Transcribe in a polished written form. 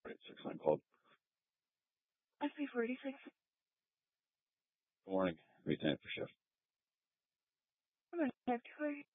Right, 6-9 Club. SP-486. Good morning. Lieutenant for shift. I'm going to have to